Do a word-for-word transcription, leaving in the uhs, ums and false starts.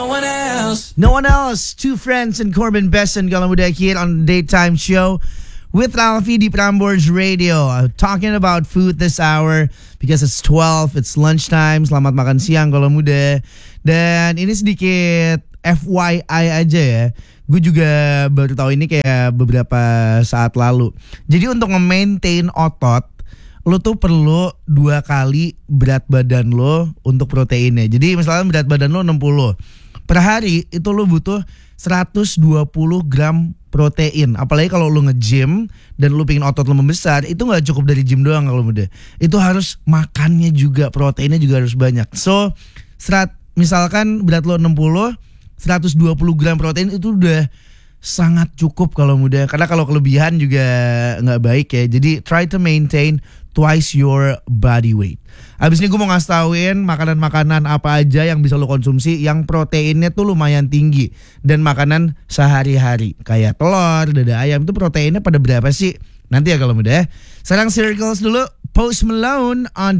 No one else. Two friends and Corbin Besson kalau muda here on the daytime show with Ralphie di Prambors Radio. Uh, talking about food this hour because it's twelve, it's lunchtime. Selamat makan siang kalau muda. Dan ini sedikit F Y I aja ya. Gue juga baru tahu ini kayak beberapa saat lalu. Jadi untuk nge-maintain otot, lo tuh perlu dua kali berat badan lo untuk proteinnya. Jadi misalnya berat badan lo enam puluh. Per hari itu lo butuh seratus dua puluh gram protein. Apalagi kalau lo nge-gym dan lo pengen otot lo membesar, itu gak cukup dari gym doang kalau muda. Itu harus makannya juga, proteinnya juga harus banyak. So, serat, misalkan berat lo enam puluh, seratus dua puluh gram protein itu udah sangat cukup kalau muda. Karena kalau kelebihan juga gak baik ya. Jadi try to maintain twice your body weight. Abis ini gue mau ngasih tauin makanan-makanan apa aja yang bisa lo konsumsi yang proteinnya tuh lumayan tinggi. Dan makanan sehari-hari kayak telur, dada ayam itu proteinnya pada berapa sih? Nanti ya kalau muda ya. Sekarang Circles dulu, Post Malone on